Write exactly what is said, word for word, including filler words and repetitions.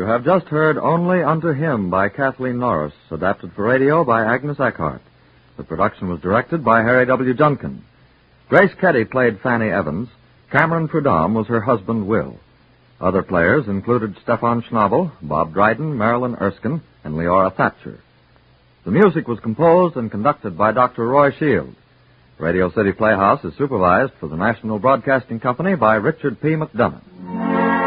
have just heard Only Unto Him by Kathleen Norris, adapted for radio by Agnes Eckhart. The production was directed by Harry W. Junkin. Grace Keddy played Fanny Evans. Cameron Prudhomme was her husband, Will. Other players included Stefan Schnabel, Bob Dryden, Marilyn Erskine, and Leora Thatcher. The music was composed and conducted by Doctor Roy Shield. Radio City Playhouse is supervised for the National Broadcasting Company by Richard P. McDonough.